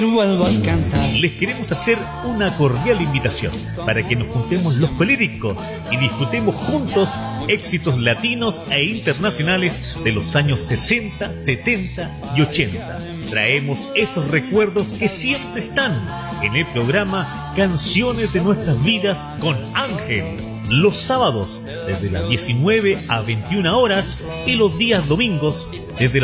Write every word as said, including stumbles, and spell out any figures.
vuelvo a cantar. Les queremos hacer una cordial invitación para que nos juntemos los colíricos y disfrutemos juntos éxitos latinos e internacionales de los años sesenta, setenta y ochenta. Traemos esos recuerdos que siempre están en el programa Canciones de Nuestras Vidas con Ángel, los sábados desde las diecinueve a veintiuna horas y los días domingos desde las